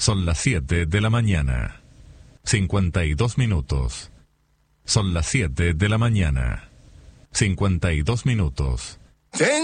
Son las 7 de la mañana. 52 minutos. Son las 7 de la mañana. 52 minutos.